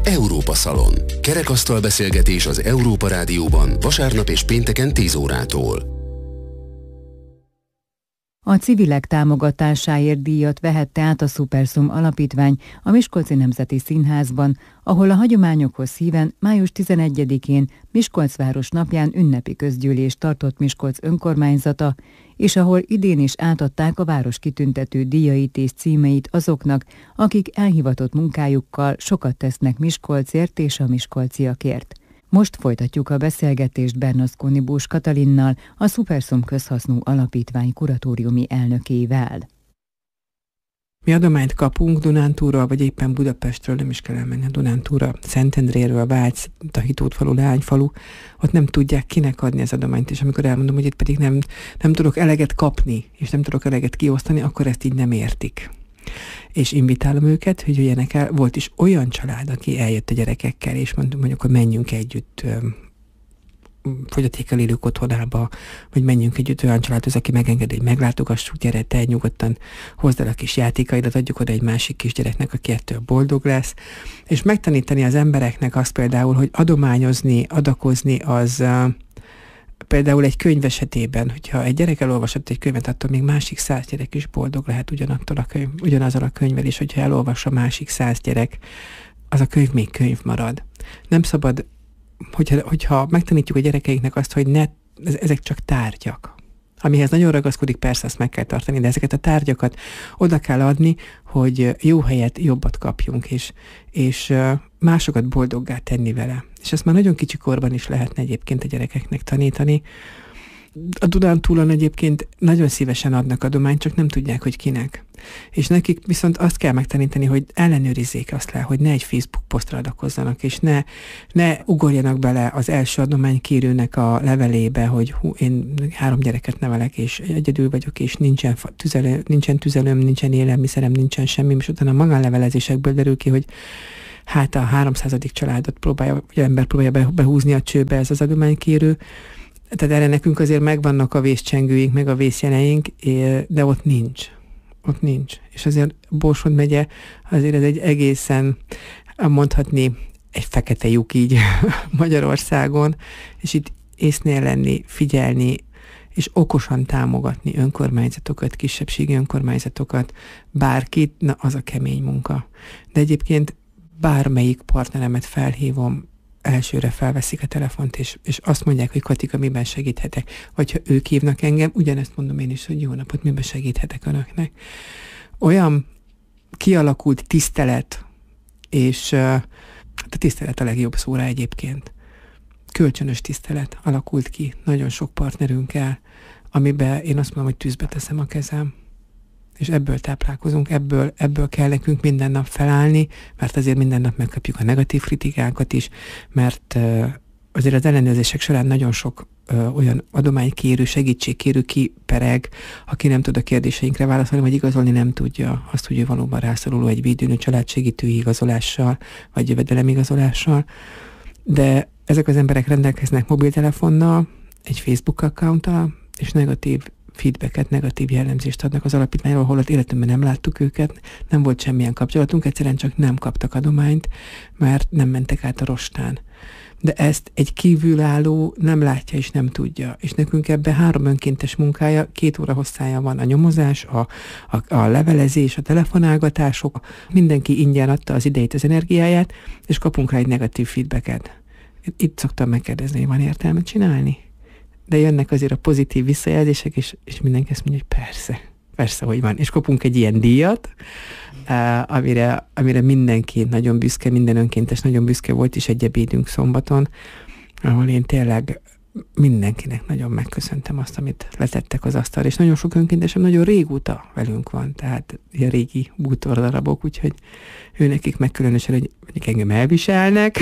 Európa Szalon. Kerekasztal beszélgetés az Európa Rádióban vasárnap és pénteken 10 órától. A civilek támogatásáért díjat vehette át a Szuperszum Alapítvány a Miskolci Nemzeti Színházban, ahol a hagyományokhoz híven május 11-én Miskolcváros napján ünnepi közgyűlést tartott Miskolc önkormányzata, és ahol idén is átadták a város kitüntető díjait és címeit azoknak, akik elhivatott munkájukkal sokat tesznek Miskolcért és a miskolciakért. Most folytatjuk a beszélgetést Bernaszkóni Bós Katalinnal, a Szuperszum Közhasznú Alapítvány kuratóriumi elnökével. Mi adományt kapunk Dunántúlról, vagy éppen Budapestről, nem is kell elmenni a Dunántúlra, Szentendréről, Vács, a Hitótfalu, Leányfalu, ott nem tudják kinek adni az adományt, és amikor elmondom, hogy itt pedig nem tudok eleget kapni, és nem tudok eleget kiosztani, akkor ezt így nem értik. És invitálom őket, hogy jöjjenek el. Volt is olyan család, aki eljött a gyerekekkel, és mondjuk, hogy menjünk együtt fogyatékkal élők otthonába, vagy menjünk együtt olyan családhoz, aki megengedi, hogy meglátogassuk, gyere, te nyugodtan hozd el a kis játékaidat, adjuk oda egy másik kisgyereknek, aki ettől boldog lesz. És megtanítani az embereknek azt például, hogy adományozni, adakozni, az például egy könyv esetében, hogyha egy gyerek elolvasott egy könyvet, attól még másik 100 gyerek is boldog lehet ugyanazzal a könyvvel, és hogyha elolvassa másik 100 gyerek, az a könyv még könyv marad. Nem szabad, hogyha megtanítjuk a gyerekeinknek azt, hogy ezek csak tárgyak. Amihez nagyon ragaszkodik, persze azt meg kell tartani, de ezeket a tárgyakat oda kell adni, hogy jó helyet, jobbat kapjunk, és másokat boldoggá tenni vele. És ezt már nagyon kicsi korban is lehetne egyébként a gyerekeknek tanítani. A Dunántúlon egyébként nagyon szívesen adnak adományt, csak nem tudják, hogy kinek. És nekik viszont azt kell megtanítani, hogy ellenőrizzék azt le, hogy ne egy Facebook posztra adakozzanak, és ne ugorjanak bele az első adománykérőnek a levelébe, hogy én 3 gyereket nevelek, és egyedül vagyok, és nincsen tüzelőm, nincsen élelmiszerem, nincsen semmi, és utána a magánlevelezésekből derül ki, hogy hát a 300. családot ember próbálja behúzni a csőbe ez az adománykérő. Tehát erre nekünk azért megvannak a vészcsengőink, meg a vészjeleink, de ott nincs. És azért Borsod megye azért ez egy egészen, mondhatni, egy fekete lyuk így Magyarországon, és itt észnél lenni, figyelni, és okosan támogatni önkormányzatokat, kisebbségi önkormányzatokat, bárkit, na az a kemény munka. De egyébként bármelyik partneremet felhívom, elsőre felveszik a telefont, és azt mondják, hogy Katika, miben segíthetek. Vagy ha ők hívnak engem, ugyanezt mondom én is, hogy jó napot, miben segíthetek önöknek. Olyan kialakult tisztelet, és a tisztelet a legjobb szóra egyébként. Kölcsönös tisztelet alakult ki nagyon sok partnerünkkel, amiben én azt mondom, hogy tűzbe teszem a kezem. És ebből táplálkozunk, ebből kell nekünk minden nap felállni, mert azért minden nap megkapjuk a negatív kritikákat is, mert azért az ellenőrzések során nagyon sok olyan adománykérő, segítségkérő kipereg, aki nem tud a kérdéseinkre válaszolni, vagy igazolni nem tudja azt, hogy ő valóban rászoruló egy védőnő családsegítői igazolással, vagy jövedelemigazolással. De ezek az emberek rendelkeznek mobiltelefonnal, egy Facebook accounttal, és negatív feedbacket, negatív jellemzést adnak az alapítványról, holott életünkben nem láttuk őket, nem volt semmilyen kapcsolatunk, egyszerűen csak nem kaptak adományt, mert nem mentek át a rostán. De ezt egy kívülálló nem látja és nem tudja. És nekünk ebben 3 önkéntes munkája, 2 óra hosszája van: a nyomozás, a levelezés, a telefonálgatások. Mindenki ingyen adta az idejét, az energiáját, és kapunk rá egy negatív feedbacket. Itt szoktam megkérdezni, hogy van értelme csinálni? De jönnek azért a pozitív visszajelzések, és mindenki azt mondja, hogy persze, hogy van. És kapunk egy ilyen díjat, amire mindenki nagyon büszke, minden önkéntes nagyon büszke volt, és egy ebédünk szombaton, ahol én tényleg mindenkinek nagyon megköszöntem azt, amit letettek az asztalra, és nagyon sok önkéntesem nagyon régóta velünk van, tehát ilyen régi bútordarabok, úgyhogy őnekik meg különösen, hogy mondjuk engem elviselnek,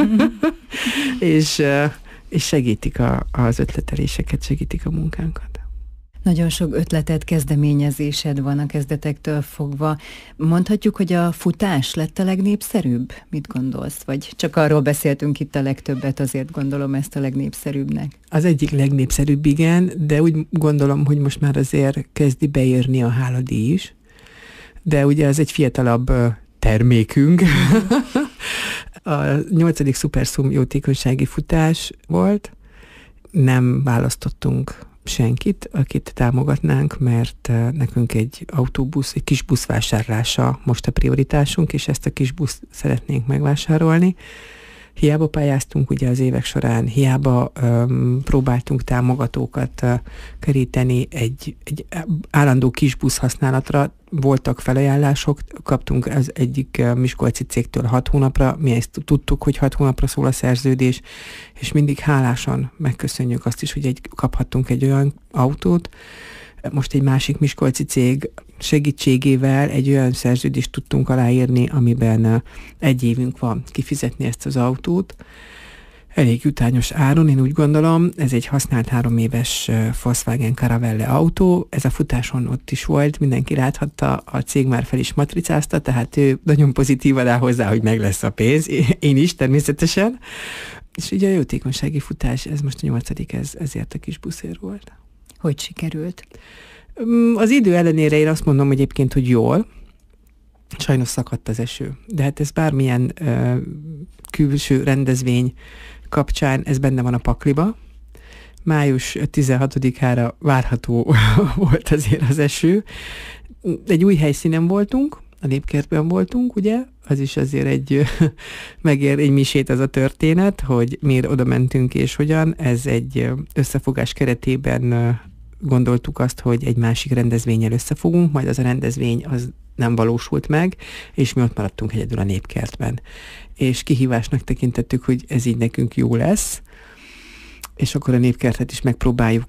és segítik az ötleteléseket, segítik a munkánkat. Nagyon sok ötleted, kezdeményezésed van a kezdetektől fogva. Mondhatjuk, hogy a futás lett a legnépszerűbb? Mit gondolsz? Vagy csak arról beszéltünk itt a legtöbbet, azért gondolom ezt a legnépszerűbbnek. Az egyik legnépszerűbb, igen, de úgy gondolom, hogy most már azért kezdi beérni a háladíj is. De ugye ez egy fiatalabb termékünk. A 8. Superszum jótékonysági futás volt, nem választottunk senkit, akit támogatnánk, mert nekünk egy kis busz vásárlása most a prioritásunk, és ezt a kis buszt szeretnénk megvásárolni. Hiába pályáztunk ugye az évek során, hiába próbáltunk támogatókat keríteni egy állandó kis busz használatra, voltak felajánlások, kaptunk az egyik miskolci cégtől 6 hónapra, mi ezt tudtuk, hogy 6 hónapra szól a szerződés, és mindig hálásan megköszönjük azt is, hogy kaphattunk egy olyan autót. Most egy másik miskolci cég segítségével egy olyan szerződést tudtunk aláírni, amiben 1 évünk van kifizetni ezt az autót. Elég jutányos áron, én úgy gondolom, ez egy használt 3 éves Volkswagen Caravelle autó, ez a futáson ott is volt, mindenki láthatta, a cég már fel is matricázta, tehát ő nagyon pozitívan áll hozzá, hogy meg lesz a pénz, én is természetesen. És ugye a jótékonysági futás, ez most a 8., ezért a kis buszér volt. Hogy sikerült? Az idő ellenére én azt mondom egyébként, hogy jól. Sajnos szakadt az eső. De hát ez bármilyen külső rendezvény kapcsán, ez benne van a pakliba. Május 16-ára várható volt azért az eső. Egy új helyszínen voltunk, a Népkertben voltunk, ugye? Az is azért megér egy misét az a történet, hogy miért oda mentünk és hogyan. Ez egy összefogás keretében gondoltuk azt, hogy egy másik rendezvénnyel összefogunk, majd az a rendezvény az nem valósult meg, és mi ott maradtunk egyedül a Népkertben. És kihívásnak tekintettük, hogy ez így nekünk jó lesz, és akkor a Népkertet is megpróbáljuk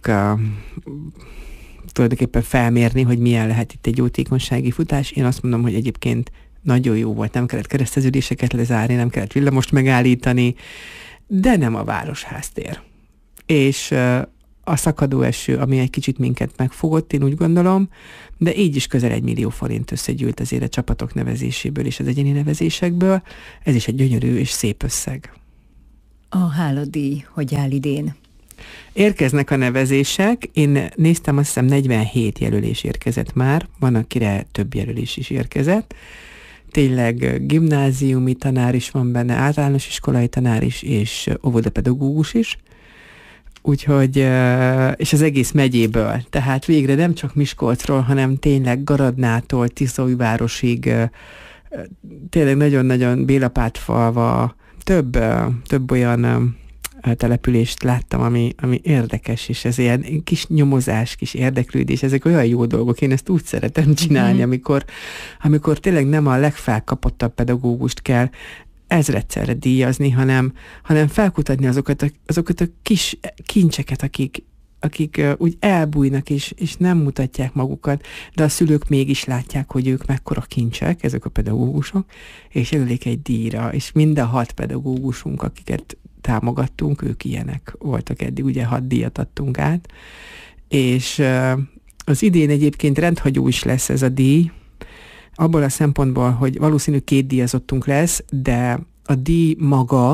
tulajdonképpen felmérni, hogy milyen lehet itt egy jótékonysági futás. Én azt mondom, hogy egyébként nagyon jó volt, nem kellett kereszteződéseket lezárni, nem kellett villamost megállítani, de nem a városháztér. És a szakadó eső, ami egy kicsit minket megfogott, én úgy gondolom, de így is közel 1 millió forint összegyűlt azért a csapatok nevezéséből és az egyéni nevezésekből. Ez is egy gyönyörű és szép összeg. A háladíj hogy áll idén? Érkeznek a nevezések. Én néztem, azt hiszem 47 jelölés érkezett már, van, akire több jelölés is érkezett. Tényleg gimnáziumi tanár is van benne, általános iskolai tanár is, és óvodapedagógus is. Úgyhogy, és az egész megyéből, tehát végre nem csak Miskolcról, hanem tényleg Garadnától, Tiszaújvárosig, tényleg nagyon-nagyon Bélapátfalva, több olyan települést láttam, ami érdekes, és ez ilyen kis nyomozás, kis érdeklődés, ezek olyan jó dolgok, én ezt úgy szeretem csinálni, amikor tényleg nem a legfelkapottabb pedagógust kell ezredszerre díjazni, hanem felkutatni azokat a kis kincseket, akik úgy elbújnak, és nem mutatják magukat, de a szülők mégis látják, hogy ők mekkora kincsek, ezek a pedagógusok, és jelölik egy díjra, és mind a 6 pedagógusunk, akiket támogattunk, ők ilyenek voltak eddig, ugye 6 díjat adtunk át, és az idén egyébként rendhagyó is lesz ez a díj, abból a szempontból, hogy valószínű 2 díjazottunk lesz, de a díj maga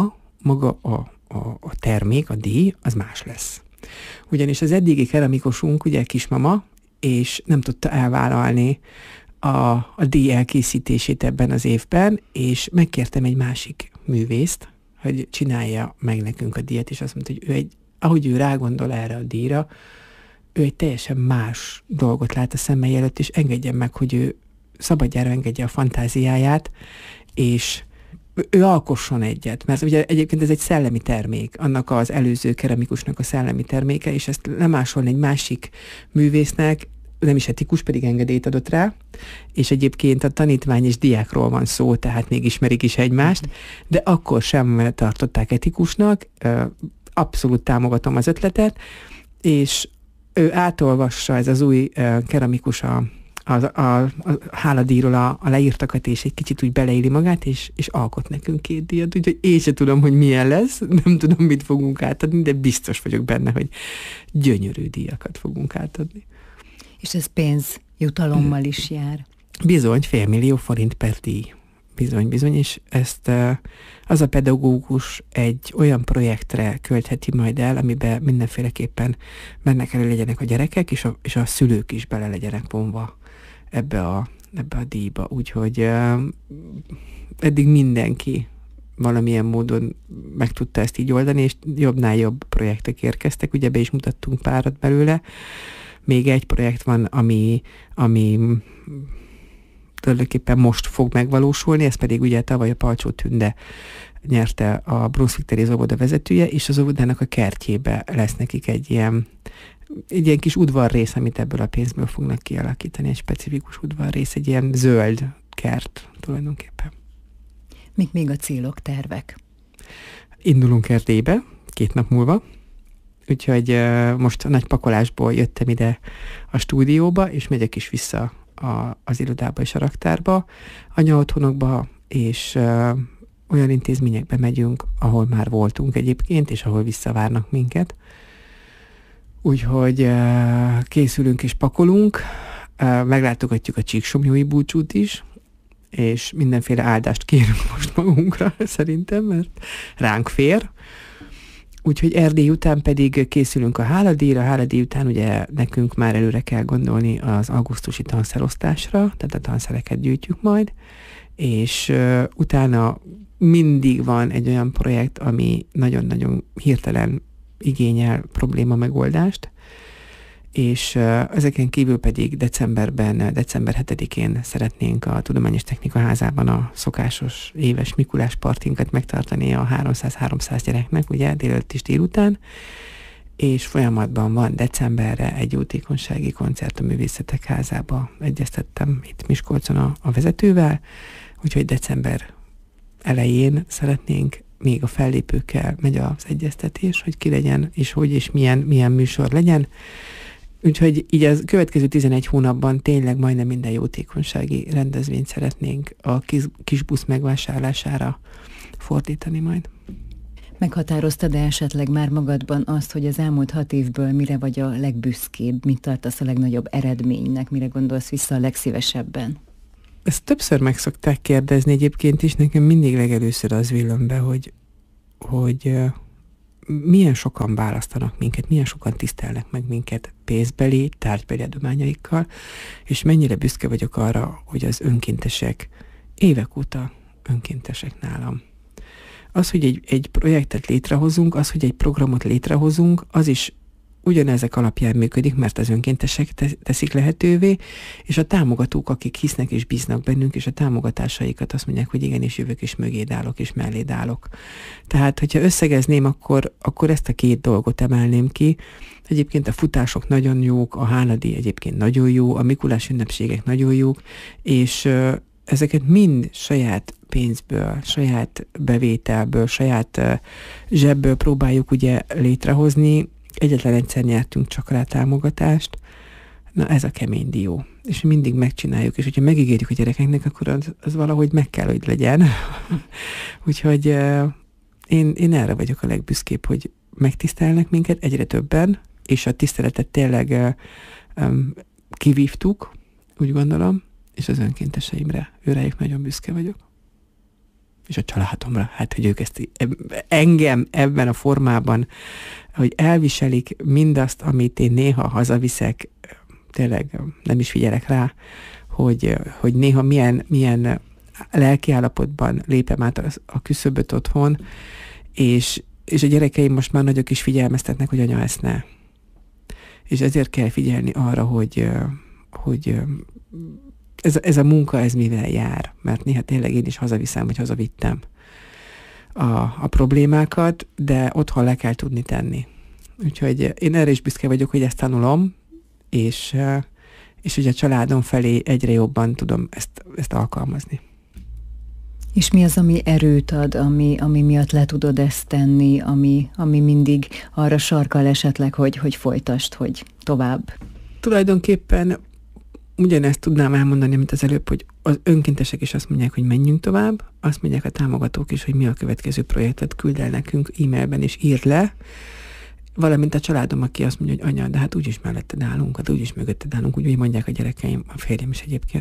a termék, a díj, az más lesz. Ugyanis az eddigi keramikusunk, ugye kismama, és nem tudta elvállalni a díj elkészítését ebben az évben, és megkértem egy másik művészt, hogy csinálja meg nekünk a díjat, és azt mondta, hogy ahogy ő rágondol erre a díjra, ő egy teljesen más dolgot lát a szemmei előtt, és engedjen meg, hogy ő szabadjára engedje a fantáziáját, és ő alkosson egyet, mert ugye egyébként ez egy szellemi termék, annak az előző keramikusnak a szellemi terméke, és ezt lemásolni egy másik művésznek, nem is etikus, pedig engedélyt adott rá, és egyébként a tanítvány és diákról van szó, tehát még ismerik is egymást, de akkor sem tartották etikusnak, abszolút támogatom az ötletet, és ő átolvassa, ez az új keramikus a háladíjról a leírtakat, és egy kicsit úgy beleéli magát, és alkot nekünk 2 díjat, úgyhogy én sem tudom, hogy milyen lesz, nem tudom, mit fogunk átadni, de biztos vagyok benne, hogy gyönyörű díjakat fogunk átadni. És ez pénzjutalommal is jár. Bizony, 500 000 forint per díj. Bizony, és ezt az a pedagógus egy olyan projektre költheti majd el, amiben mindenféleképpen mennek elő legyenek a gyerekek, és a szülők is bele legyenek vonva ebbe a díjba. Úgyhogy eddig mindenki valamilyen módon meg tudta ezt így oldani, és jobbnál jobb projektek érkeztek, ugye be is mutattunk párat belőle. Még egy projekt van, ami tulajdonképpen most fog megvalósulni, ez pedig ugye tavaly a Palcsó Tünde nyerte a Brunswick Teréz óvoda vezetője, és az óvodának a kertjébe lesz nekik egy ilyen kis udvarrész, amit ebből a pénzből fognak kialakítani, egy specifikus udvarrész, egy ilyen zöld kert tulajdonképpen. Mik még a célok, tervek? Indulunk Erdélybe 2 nap múlva, úgyhogy most a nagy pakolásból jöttem ide a stúdióba, és megyek is vissza az irodába és a raktárba, anyaotthonokba, és olyan intézményekbe megyünk, ahol már voltunk egyébként, és ahol visszavárnak minket. Úgyhogy készülünk és pakolunk, meglátogatjuk a Csíksomlyói búcsút is, és mindenféle áldást kérünk most magunkra, szerintem, mert ránk fér. Úgyhogy Erdély után pedig készülünk a háladíjra, háladíj után ugye nekünk már előre kell gondolni az augusztusi tanszerosztásra, tehát a tanszereket gyűjtjük majd, és utána mindig van egy olyan projekt, ami nagyon-nagyon hirtelen igényel probléma megoldást, és ezeken kívül pedig december 7-én szeretnénk a Tudományos Technika Házában a szokásos éves Mikulás partinkat megtartani a 300-300 gyereknek, ugye délelőtt és délután, és folyamatban van decemberre egy jótékonysági koncert a Művészetek Házába. Egyeztettem itt Miskolcon a vezetővel, úgyhogy december elején szeretnénk, még a fellépőkkel megy az egyeztetés, hogy ki legyen, és hogy és milyen műsor legyen. Úgyhogy így az következő 11 hónapban tényleg majdnem minden jótékonysági rendezvényt szeretnénk a kis busz megvásárlására fordítani majd. Meghatároztad-e esetleg már magadban azt, hogy az elmúlt 6 évből mire vagy a legbüszkébb, mit tartasz a legnagyobb eredménynek, mire gondolsz vissza a legszívesebben? Ezt többször meg szokták kérdezni egyébként is, nekem mindig legelőször az villan be, hogy milyen sokan választanak minket, milyen sokan tisztelnek meg minket pénzbeli, tárgybeli adományaikkal, és mennyire büszke vagyok arra, hogy az önkéntesek évek óta önkéntesek nálam. Az, hogy egy projektet létrehozunk, az, hogy egy programot létrehozunk, az is ugyanezek alapján működik, mert az önkéntesek teszik lehetővé, és a támogatók, akik hisznek és bíznak bennünk, és a támogatásaikat azt mondják, hogy igenis jövök, és mögéd állok, és melléd állok. Tehát, hogyha összegezném, akkor ezt a 2 dolgot emelném ki. Egyébként a futások nagyon jók, a hánadi egyébként nagyon jó, a Mikulás ünnepségek nagyon jók, és ezeket mind saját pénzből, saját bevételből, saját zsebből próbáljuk ugye létrehozni. Egyetlen egyszer nyertünk csak rá támogatást. Na, ez a kemény dió. És mindig megcsináljuk, és hogyha megígérjük a gyerekeknek, akkor az valahogy meg kell, hogy legyen. Úgyhogy én erre vagyok a legbüszkébb, hogy megtisztelnek minket egyre többen, és a tiszteletet tényleg kivívtuk, úgy gondolom, és az önkénteseimre, őrájuk nagyon büszke vagyok. És a családomra, hát, hogy ők ezt engem ebben a formában, hogy elviselik mindazt, amit én néha hazaviszek, tényleg nem is figyelek rá, hogy néha milyen lelkiállapotban lépem át a küszöböt otthon, és a gyerekeim most már nagyok is figyelmeztetnek, hogy anya, ezt ne. És ezért kell figyelni arra, hogy ez a munka, ez mivel jár, mert néha tényleg én is hazaviszem, vagy hazavittem a problémákat, de otthon le kell tudni tenni. Úgyhogy én erre is büszke vagyok, hogy ezt tanulom, és hogy a családom felé egyre jobban tudom ezt alkalmazni. És mi az, ami erőt ad, ami miatt le tudod ezt tenni, ami mindig arra sarkal esetleg, hogy folytasd, hogy tovább? Tulajdonképpen ugyanezt tudnám elmondani, mint az előbb, hogy az önkéntesek is azt mondják, hogy menjünk tovább, azt mondják a támogatók is, hogy mi a következő projektet, küld el nekünk e-mailben, és írd le, valamint a családom, aki azt mondja, hogy anya, de hát úgyis melletted állunk, hát úgyis mögötted állunk, úgy mondják a gyerekeim, a férjem is egyébként.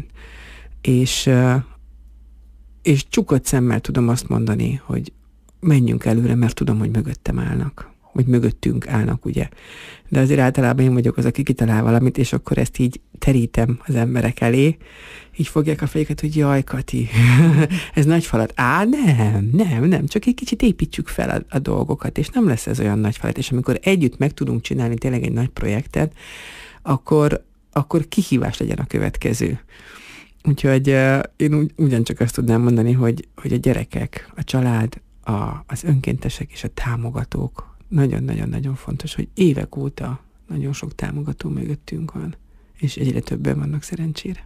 És csukott szemmel tudom azt mondani, hogy menjünk előre, mert tudom, hogy mögöttem állnak. vagy mögöttünk állnak, ugye. De azért általában én vagyok az, aki kitalál valamit, és akkor ezt így terítem az emberek elé, így fogják a fejüket, hogy jaj, Kati, ez nagy falat. Nem, csak egy kicsit építsük fel a dolgokat, és nem lesz ez olyan nagy falat. És amikor együtt meg tudunk csinálni tényleg egy nagy projektet, akkor kihívás legyen a következő. Úgyhogy én ugyancsak azt tudnám mondani, hogy a gyerekek, a család, az önkéntesek és a támogatók nagyon-nagyon-nagyon fontos, hogy évek óta nagyon sok támogató mögöttünk van, és egyre többen vannak szerencsére.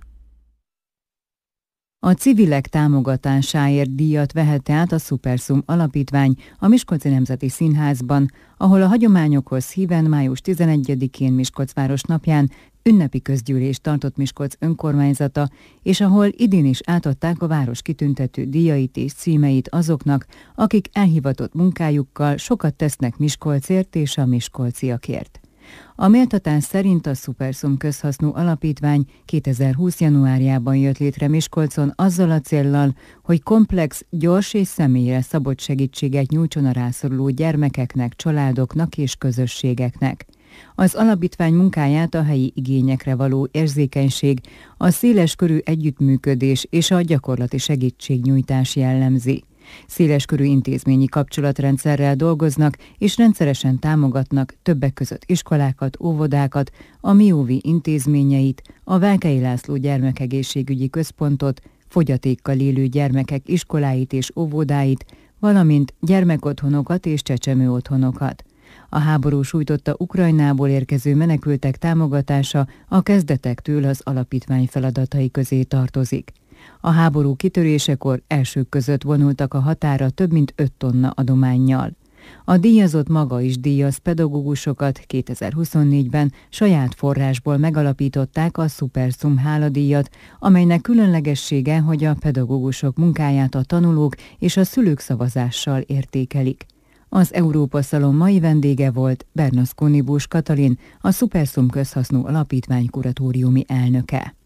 A civilek támogatásáért díjat vehette át a Supersum Alapítvány a Miskolci Nemzeti Színházban, ahol a hagyományokhoz híven május 11-én Miskolcváros napján ünnepi közgyűlést tartott Miskolc önkormányzata, és ahol idén is átadták a város kitüntető díjait és címeit azoknak, akik elhivatott munkájukkal sokat tesznek Miskolcért és a miskolciakért. A méltatás szerint a Supersum közhasznú alapítvány 2020. januárjában jött létre Miskolcon azzal a céllal, hogy komplex, gyors és személyre szabott segítséget nyújtson a rászoruló gyermekeknek, családoknak és közösségeknek. Az alapítvány munkáját a helyi igényekre való érzékenység, a széleskörű együttműködés és a gyakorlati segítségnyújtás jellemzi. Széleskörű intézményi kapcsolatrendszerrel dolgoznak, és rendszeresen támogatnak többek között iskolákat, óvodákat, a MIOVI intézményeit, a Velkei László Gyermekegészségügyi Központot, fogyatékkal élő gyermekek iskoláit és óvodáit, valamint gyermekotthonokat és csecsemőotthonokat. A háború sújtotta Ukrajnából érkező menekültek támogatása a kezdetektől az alapítvány feladatai közé tartozik. A háború kitörésekor elsők között vonultak a határa több mint 5 tonna adománnyal. A díjazott maga is díjaz pedagógusokat, 2024-ben saját forrásból megalapították a Supersum háladíjat, amelynek különlegessége, hogy a pedagógusok munkáját a tanulók és a szülők szavazással értékelik. Az Európa Szalon mai vendége volt Bernasconi Bús Katalin, a Supersum közhasznú alapítvány kuratóriumi elnöke.